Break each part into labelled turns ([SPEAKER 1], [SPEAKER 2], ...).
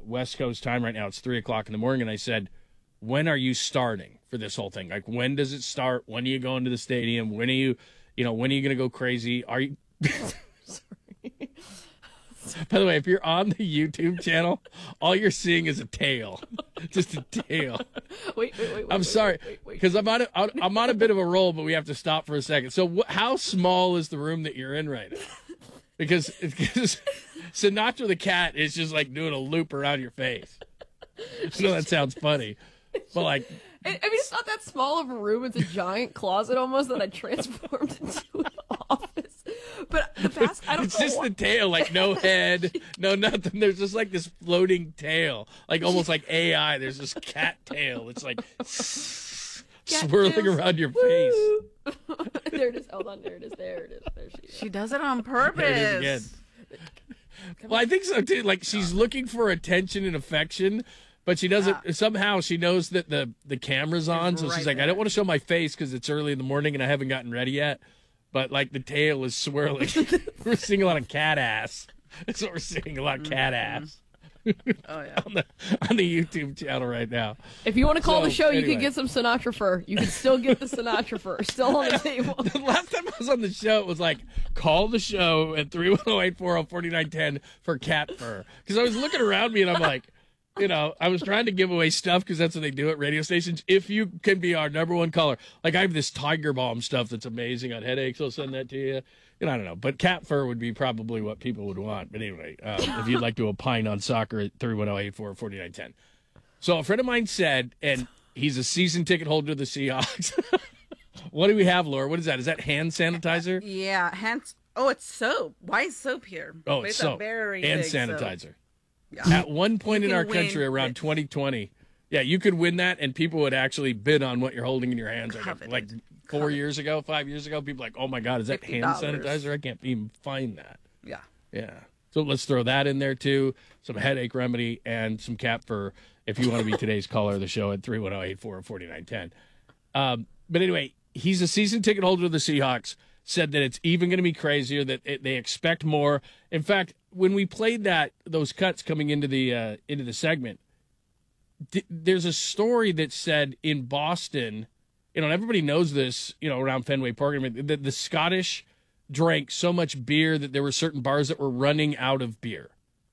[SPEAKER 1] West Coast time right now. It's 3:00 in the morning, and I said, "When are you starting for this whole thing? Like, when does it start? When are you going to the stadium? When are you, when are you going to go crazy? Are you?"
[SPEAKER 2] Sorry.
[SPEAKER 1] By the way, if you're on the YouTube channel, all you're seeing is a tail, just a tail.
[SPEAKER 2] Wait.
[SPEAKER 1] I'm sorry, because I'm on a bit of a roll, but we have to stop for a second. So, how small is the room that you're in right now? Because Sinatra the cat is just like doing a loop around your face. I know that sounds funny, but like,
[SPEAKER 2] I mean, it's not that small of a room. It's a giant closet almost that I transformed into an office. But the past, I don't
[SPEAKER 1] it's
[SPEAKER 2] know.
[SPEAKER 1] Just the tail, like no head, no nothing. There's just like this floating tail, like almost like AI. There's this cat tail. It's like swirling
[SPEAKER 2] tails.
[SPEAKER 1] around your face.
[SPEAKER 2] There it is. Hold on. There it is. There she is.
[SPEAKER 3] She does it on purpose.
[SPEAKER 1] There it is again. Well, I think so too. Like she's looking for attention and affection, but she doesn't. Somehow she knows that the camera's on, so
[SPEAKER 3] right
[SPEAKER 1] she's like,
[SPEAKER 3] there.
[SPEAKER 1] I don't want to show my face because it's early in the morning and I haven't gotten ready yet. But like the tail is swirling. We're seeing a lot of cat ass. That's what we're seeing, a lot of cat ass.
[SPEAKER 3] Oh yeah.
[SPEAKER 1] on the YouTube channel right now.
[SPEAKER 2] If you want to call the show, you
[SPEAKER 1] anyway.
[SPEAKER 2] can get some Sinatra fur. You can still get the Sinatra fur. Still on the table.
[SPEAKER 1] The last time I was on the show, it was like, call the show at 310-840-4910 for cat fur. Because I was looking around me and I'm like, I was trying to give away stuff because that's what they do at radio stations. If you can be our number one caller. Like I have this Tiger Balm stuff that's amazing on headaches. I'll send that to you. I don't know. But cat fur would be probably what people would want. But anyway, if you'd like to opine on soccer at 310-840-4910. So a friend of mine said, and he's a season ticket holder of the Seahawks. What do we have, Laura? What is that? Is that hand sanitizer?
[SPEAKER 3] Yeah, Oh, it's soap. Why is soap here?
[SPEAKER 1] Oh,
[SPEAKER 3] But
[SPEAKER 1] it's
[SPEAKER 3] a
[SPEAKER 1] soap
[SPEAKER 3] very
[SPEAKER 1] and
[SPEAKER 3] big
[SPEAKER 1] sanitizer.
[SPEAKER 3] soap. Yeah.
[SPEAKER 1] At one point
[SPEAKER 3] You
[SPEAKER 1] in our
[SPEAKER 3] can
[SPEAKER 1] country,
[SPEAKER 3] win
[SPEAKER 1] around
[SPEAKER 3] it.
[SPEAKER 1] 2020, yeah, you could win that, and people would actually bid on what you're holding in your hands.
[SPEAKER 3] Coveted.
[SPEAKER 1] Like 4 years ago, 5 years ago, people were like, oh my God, is that hand
[SPEAKER 3] $50.
[SPEAKER 1] sanitizer? I can't even find that.
[SPEAKER 3] Yeah.
[SPEAKER 1] Yeah. So let's throw that in there too. Some headache remedy and some cat fur if you want to be today's caller of the show at 310-840-4910. But anyway, he's a season ticket holder of the Seahawks, said that it's even going to be crazier, that they expect more. In fact, when we played those cuts coming into the segment, there's a story that said in Boston, and everybody knows this, around Fenway Park, that the Scottish drank so much beer that there were certain bars that were running out of beer.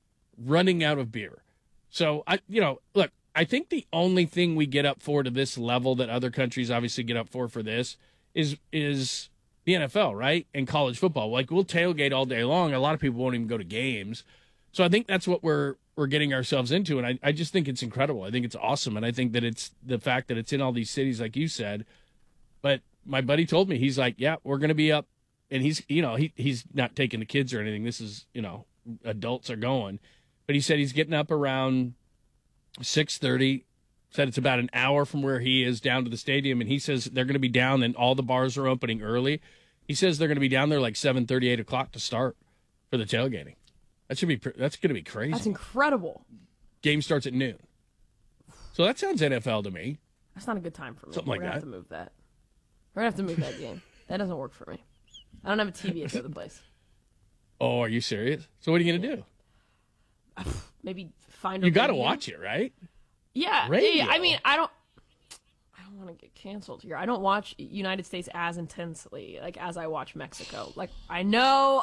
[SPEAKER 1] So look, I think the only thing we get up for to this level that other countries obviously get up for this is the NFL, right? And college football. Like, we'll tailgate all day long. A lot of people won't even go to games. So I think that's what we're getting ourselves into. And I just think it's incredible. I think it's awesome. And I think that it's the fact that it's in all these cities, like you said. But my buddy told me, he's like, yeah, we're going to be up. And he's not taking the kids or anything. This is, adults are going. But he said he's getting up around 6:30. Said it's about an hour from where he is down to the stadium. And he says they're going to be down, and all the bars are opening early. He says they're going to be down there like 7:30, 8 o'clock to start for the tailgating. That's going to be crazy.
[SPEAKER 2] That's incredible.
[SPEAKER 1] Game starts at noon. So that sounds NFL to me.
[SPEAKER 2] That's not a good time for me.
[SPEAKER 1] Something like
[SPEAKER 2] We're gonna
[SPEAKER 1] that.
[SPEAKER 2] have to move that. We're going to have to move that game. That doesn't work for me. I don't have a TV at the other place.
[SPEAKER 1] Oh, are you serious? So what are you going to do?
[SPEAKER 2] Maybe find.
[SPEAKER 1] You got to watch it, right?
[SPEAKER 2] Yeah.
[SPEAKER 1] Radio.
[SPEAKER 2] Yeah. I mean, I don't want to get canceled here. I don't watch United States as intensely, like, as I watch Mexico. Like, I know.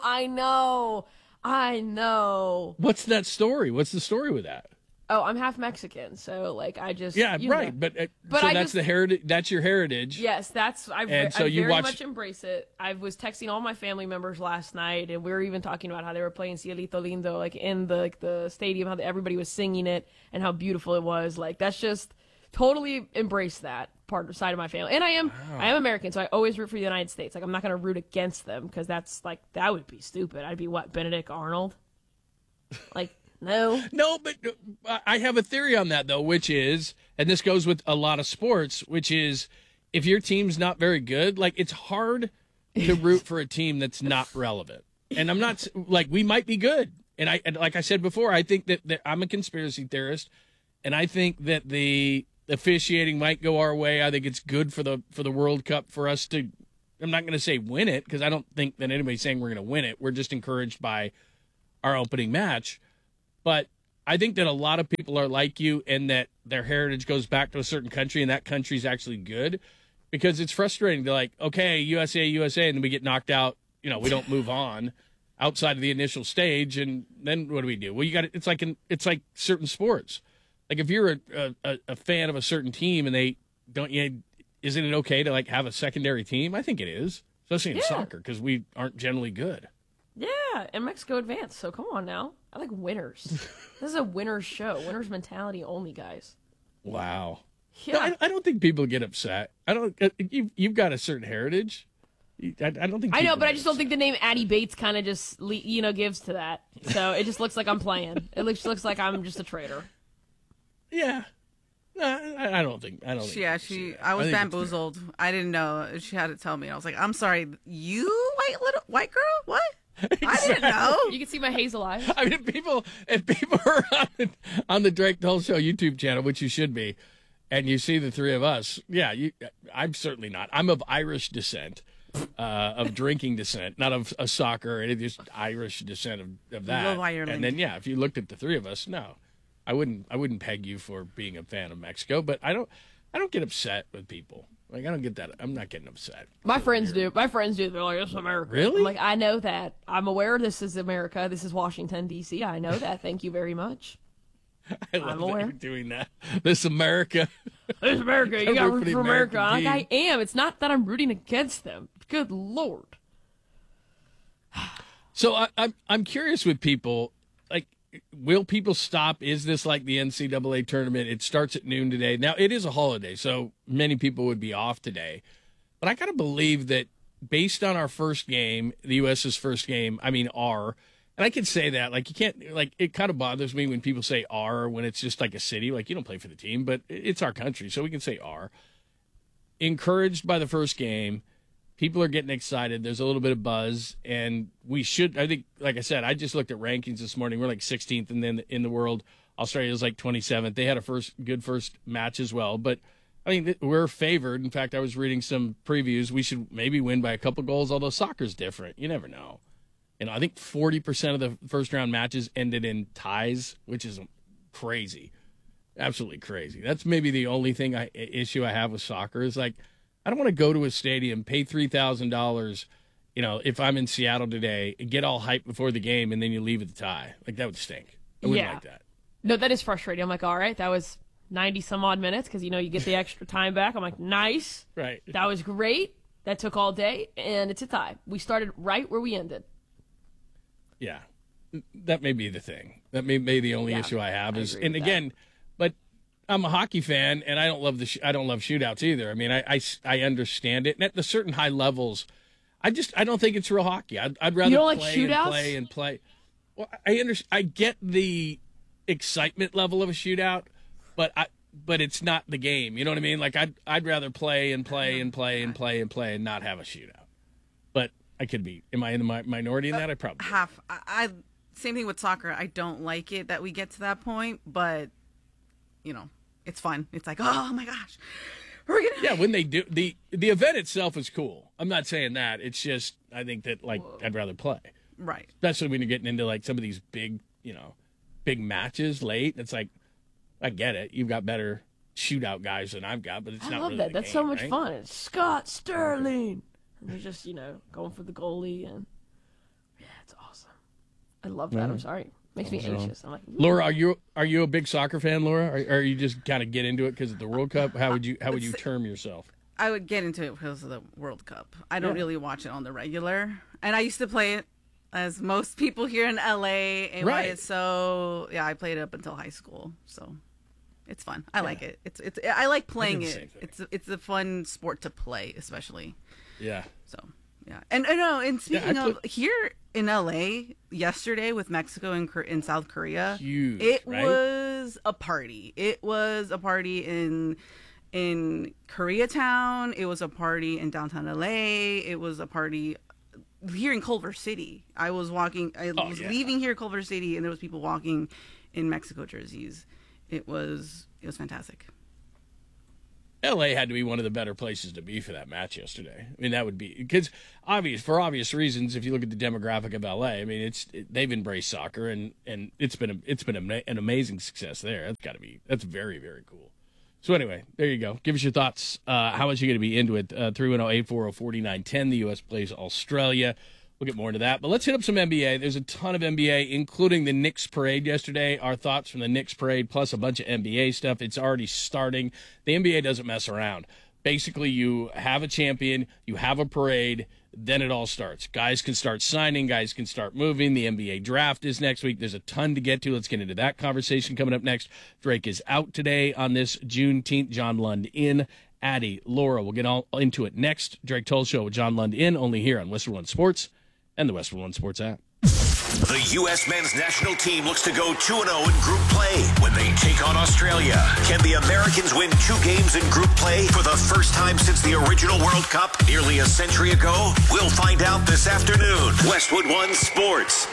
[SPEAKER 1] What's that story? What's the story with that?
[SPEAKER 2] Oh, I'm half Mexican, so like I just
[SPEAKER 1] Yeah, right.
[SPEAKER 2] know.
[SPEAKER 1] But so
[SPEAKER 2] I
[SPEAKER 1] that's
[SPEAKER 2] just,
[SPEAKER 1] the heritage. That's your heritage.
[SPEAKER 2] Yes, I very much embrace it. I was texting all my family members last night, and we were even talking about how they were playing Cielito Lindo, like in the stadium, how everybody was singing it and how beautiful it was. Like, that's just totally embrace that side of my family. And I am American, so I always root for the United States. Like, I'm not going to root against them because that's like that would be stupid. I'd be Benedict Arnold, like. No,
[SPEAKER 1] but I have a theory on that, though, which is, and this goes with a lot of sports, which is if your team's not very good, like, it's hard to root for a team that's not relevant. And I'm not, like, we might be good. And like I said before, I think that I'm a conspiracy theorist, and I think that the officiating might go our way. I think it's good for the World Cup for us to, I'm not going to say win it, because I don't think that anybody's saying we're going to win it. We're just encouraged by our opening match. But I think that a lot of people are like you and that their heritage goes back to a certain country and that country's actually good, because it's frustrating to like, okay, USA, and then we get knocked out. We don't move on outside of the initial stage, and then what do we do? Well, it's like certain sports. Like if you're a fan of a certain team and they don't, isn't it okay to like have a secondary team? I think it is, especially in soccer, because we aren't generally good.
[SPEAKER 2] Yeah, and Mexico advanced, so come on now. I like winners. This is a winner's show. Winner's mentality only, guys.
[SPEAKER 1] Wow.
[SPEAKER 2] Yeah.
[SPEAKER 1] No, I don't think people get upset. I don't. You've got a certain heritage. I don't think.
[SPEAKER 2] I know, but I just don't think the name Addie Bates kind of just gives to that. So it just looks like I'm playing. It looks like I'm just a traitor.
[SPEAKER 1] Yeah. No, I don't think.
[SPEAKER 3] Yeah, I was bamboozled. I didn't know. She had to tell me. I was like, I'm sorry, you white girl? What? Exactly. I didn't know.
[SPEAKER 2] You can see my hazel eyes.
[SPEAKER 1] I mean, if people are on the Drake Doll Show YouTube channel, which you should be, and you see the three of us, I'm certainly not. I'm of Irish descent, of drinking descent, not of a soccer, and just Irish descent of that.
[SPEAKER 3] Love Ireland.
[SPEAKER 1] And then if you looked at the three of us, no, I wouldn't peg you for being a fan of Mexico, but I don't get upset with people. Like, I don't get that. I'm not getting upset.
[SPEAKER 2] My friends do. They're like, it's America.
[SPEAKER 1] Really?
[SPEAKER 2] I'm like, I know that. I'm aware this is America. This is Washington, D.C. I know that. Thank you very much.
[SPEAKER 1] I'm aware. That you're doing that. This America.
[SPEAKER 2] This America. You got to root for America. Like, I am. It's not that I'm rooting against them. Good Lord.
[SPEAKER 1] So I'm curious with people, like, will people stop? Is this like the NCAA tournament? It starts at noon today. Now, it is a holiday, so many people would be off today. But I got to believe that based on our first game, the U.S.'s first game, and I can say that, like, you can't, like, it kind of bothers me when people say our when it's just like a city. Like, you don't play for the team, but it's our country, so we can say our. Encouraged by the first game. People are getting excited. There's a little bit of buzz, and I think, like I said, I just looked at rankings this morning. We're like 16th in the world. Australia's like 27th. They had a good first match as well. But, we're favored. In fact, I was reading some previews. We should maybe win by a couple goals, although soccer's different. You never know. I think 40% of the first-round matches ended in ties, which is crazy. Absolutely crazy. That's maybe the only issue I have with soccer is, like, I don't want to go to a stadium, pay $3,000, if I'm in Seattle today, and get all hyped before the game, and then you leave at the tie. Like, that would stink. I wouldn't like that.
[SPEAKER 2] No, that is frustrating. I'm like, all right, that was 90-some-odd minutes because, you get the extra time back. I'm like, nice.
[SPEAKER 1] Right.
[SPEAKER 2] That was great. That took all day, and it's a tie. We started right where we ended.
[SPEAKER 1] Yeah. That may be the thing. That may be the only issue I have is, and again, but I'm a hockey fan, and I don't love I don't love shootouts either. I understand it, and at the certain high levels, I don't think it's real hockey. I'd rather
[SPEAKER 2] you don't
[SPEAKER 1] play
[SPEAKER 2] like shootouts?
[SPEAKER 1] and play and play. Well, I get the excitement level of a shootout, but it's not the game. You know what I mean? Like I'd rather play and play and play and play and play and not have a shootout. But I could be. Am I in the minority in that? I probably
[SPEAKER 3] half. Same thing with soccer. I don't like it that we get to that point, but it's fun. It's like, oh my gosh, we're gonna.
[SPEAKER 1] Yeah, when they do the event itself is cool. I'm not saying that. It's just I think that I'd rather play.
[SPEAKER 3] Right.
[SPEAKER 1] Especially when you're getting into like some of these big matches late. It's like I get it. You've got better shootout guys than I've got, but it's not.
[SPEAKER 2] I love
[SPEAKER 1] really
[SPEAKER 2] that.
[SPEAKER 1] the
[SPEAKER 2] That's
[SPEAKER 1] game,
[SPEAKER 2] so much
[SPEAKER 1] right?
[SPEAKER 2] fun. It's Scott Sterling, and they're just going for the goalie, and it's awesome. I love that. I'm sorry. Makes me anxious. I'm like,
[SPEAKER 1] Laura, are you a big soccer fan, Laura? Or you just kind of get into it because of the World Cup? How would you term yourself?
[SPEAKER 3] I would get into it because of the World Cup. I don't really watch it on the regular, and I used to play it as most people here in LA. So I played it up until high school. So it's fun. I like it. It's I like playing it. It's a fun sport to play, especially.
[SPEAKER 1] Yeah.
[SPEAKER 3] So. Yeah, and speaking of here in LA yesterday with Mexico and in South Korea,
[SPEAKER 1] huge,
[SPEAKER 3] it
[SPEAKER 1] right?
[SPEAKER 3] was a party. It was a party in Koreatown. It was a party in downtown LA. It was a party here in Culver City. I was leaving here Culver City, and there was people walking in Mexico jerseys. It was fantastic.
[SPEAKER 1] LA had to be one of the better places to be for that match yesterday. I mean, that would be because for obvious reasons. If you look at the demographic of LA, I mean, they've embraced soccer and it's been an amazing success there. That's very, very cool. So anyway, there you go. Give us your thoughts. How much are you going to be into it? 310-840-4910. The U.S. plays Australia. We'll get more into that. But let's hit up some NBA. There's a ton of NBA, including the Knicks parade yesterday. Our thoughts from the Knicks parade, plus a bunch of NBA stuff. It's already starting. The NBA doesn't mess around. Basically, you have a champion, you have a parade, then it all starts. Guys can start signing, guys can start moving. The NBA draft is next week. There's a ton to get to. Let's get into that conversation coming up next. Drake is out today on this Juneteenth. John Lund in. Addie, Laura, we'll get all into it next. Drake Toll Show with John Lund in, only here on Westwood One Sports and the Westwood One Sports app.
[SPEAKER 4] The U.S. men's national team looks to go 2-0 in group play when they take on Australia. Can the Americans win 2 games in group play for the first time since the original World Cup nearly a century ago? We'll find out this afternoon. Westwood One Sports.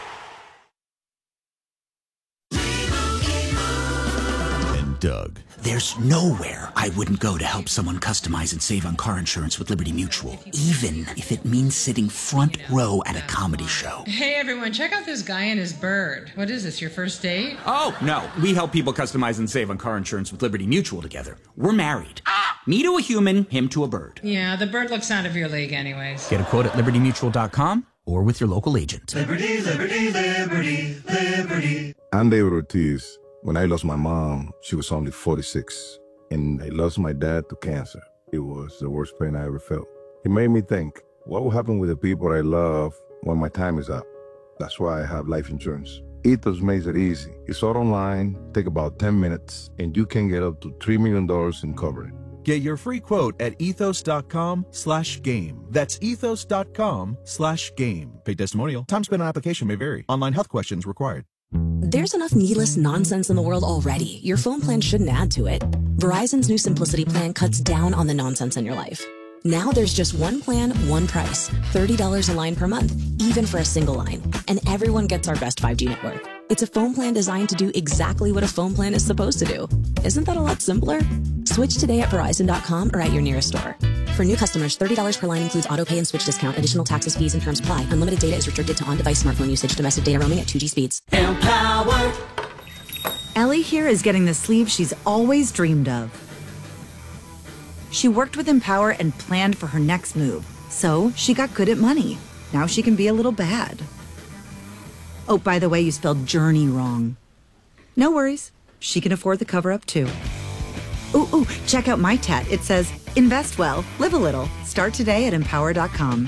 [SPEAKER 5] And Doug.
[SPEAKER 6] There's nowhere I wouldn't go to help someone customize and save on car insurance with Liberty Mutual, even if it means sitting front row at a comedy show.
[SPEAKER 7] Hey everyone, check out this guy and his bird. What is this, your first date?
[SPEAKER 6] Oh, no. We help people customize and save on car insurance with Liberty Mutual together. We're married. Me to a human, him to a bird.
[SPEAKER 7] Yeah, the bird looks out of your league anyways.
[SPEAKER 6] Get a quote at libertymutual.com or with your local agent.
[SPEAKER 8] Liberty, liberty, liberty, liberty.
[SPEAKER 9] I'm David Ortiz. When I lost my mom, she was only 46, and I lost my dad to cancer. It was the worst pain I ever felt. It made me think, what will happen with the people I love when my time is up? That's why I have life insurance. Ethos makes it easy. It's all online, take about 10 minutes, and you can get up to $3 million in coverage.
[SPEAKER 5] Get your free quote at ethos.com/game. That's ethos.com/game. Paid testimonial. Time spent on application may vary. Online health questions required.
[SPEAKER 10] There's enough needless nonsense in the world already. Your phone plan shouldn't add to it. Verizon's new Simplicity plan cuts down on the nonsense in your life. Now there's just one plan, one price. $30 a line per month, even for a single line. And everyone gets our best 5G network. It's a phone plan designed to do exactly what a phone plan is supposed to do. Isn't that a lot simpler? Switch today at Verizon.com or at your nearest store. For new customers, $30 per line includes auto pay and switch discount. Additional taxes, fees, and terms apply. Unlimited data is restricted to on-device smartphone usage. Domestic data roaming at 2G speeds.
[SPEAKER 11] Empowered. Ellie here is getting the sleeve she's always dreamed of. She worked with Empower and planned for her next move. So she got good at money. Now she can be a little bad. Oh, by the way, you spelled journey wrong. No worries. She can afford the cover-up too. Ooh, check out my tat. It says, invest well, live a little. Start today at empower.com.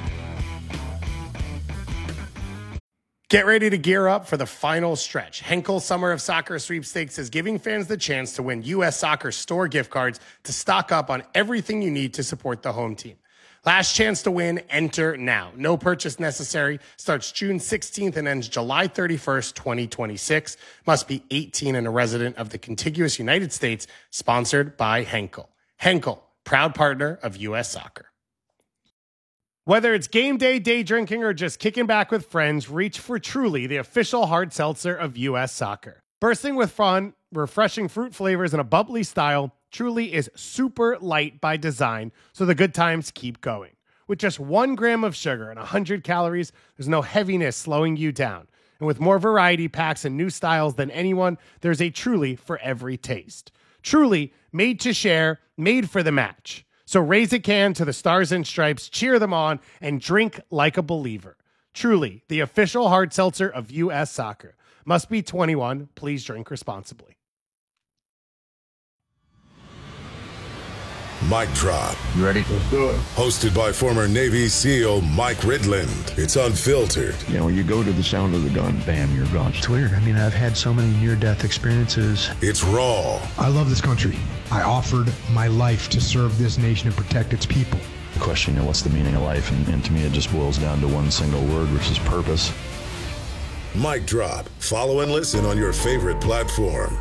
[SPEAKER 12] Get ready to gear up for the final stretch. Henkel Summer of Soccer Sweepstakes is giving fans the chance to win U.S. Soccer store gift cards to stock up on everything you need to support the home team. Last chance to win, enter now. No purchase necessary. Starts June 16th and ends July 31st, 2026. Must be 18 and a resident of the contiguous United States. Sponsored by Henkel. Henkel, proud partner of U.S. Soccer. Whether it's game day, day drinking, or just kicking back with friends, reach for Truly, the official hard seltzer of U.S. Soccer. Bursting with fun, refreshing fruit flavors, and a bubbly style, Truly is super light by design, so the good times keep going. With just 1 gram of sugar and 100 calories, there's no heaviness slowing you down. And with more variety packs and new styles than anyone, there's a Truly for every taste. Truly, made to share, made for the match. So raise a can to the Stars and Stripes, cheer them on, and drink like a believer. Truly, the official hard seltzer of U.S. Soccer. Must be 21. Please drink responsibly.
[SPEAKER 13] Mic Drop.
[SPEAKER 14] You ready?
[SPEAKER 13] Let's do it. Hosted by former Navy SEAL Mike Ridland. It's unfiltered.
[SPEAKER 14] You know, when you go to the sound of the gun, bam, you're gone. It's weird. I mean, I've had so many near-death experiences.
[SPEAKER 13] It's raw.
[SPEAKER 15] I love this country. I offered my life to serve this nation and protect its people.
[SPEAKER 14] The question, you know, what's the meaning of life? And to me, it just boils down to one single word, which is purpose.
[SPEAKER 13] Mic Drop. Follow and listen on your favorite platform.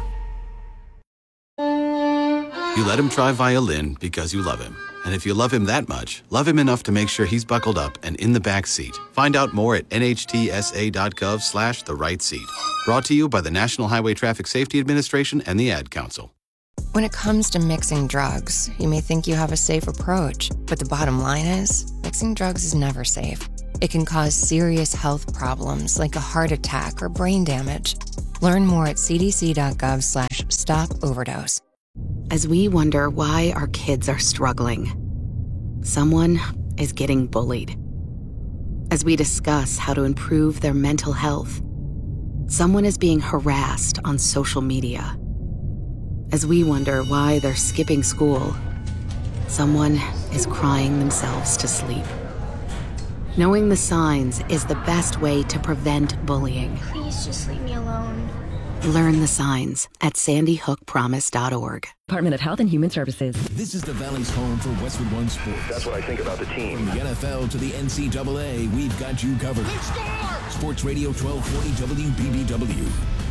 [SPEAKER 16] You let him try violin because you love him. And if you love him that much, love him enough to make sure he's buckled up and in the back seat. Find out more at nhtsa.gov/the right seat. Brought to you by the National Highway Traffic Safety Administration and the Ad Council.
[SPEAKER 17] When it comes to mixing drugs, you may think you have a safe approach, but the bottom line is, mixing drugs is never safe. It can cause serious health problems like a heart attack or brain damage. Learn more at cdc.gov/stop-overdose.
[SPEAKER 18] As we wonder why our kids are struggling, someone is getting bullied. As we discuss how to improve their mental health, someone is being harassed on social media. As we wonder why they're skipping school, someone is crying themselves to sleep. Knowing the signs is the best way to prevent bullying.
[SPEAKER 19] Please just leave me alone.
[SPEAKER 18] Learn the signs at sandyhookpromise.org.
[SPEAKER 20] Department of Health and Human Services.
[SPEAKER 21] This is the Valley's home for Westwood One Sports.
[SPEAKER 22] That's what I think about the team.
[SPEAKER 21] From the NFL to the NCAA, we've got you covered. Sports Radio 1240 WBBW.